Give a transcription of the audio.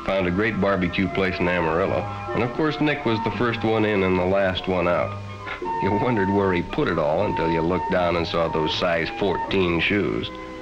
found a great barbecue place in Amarillo, and of course Nick was the first one in and the last one out. You wondered where he put it all until you looked down and saw those size 14 shoes.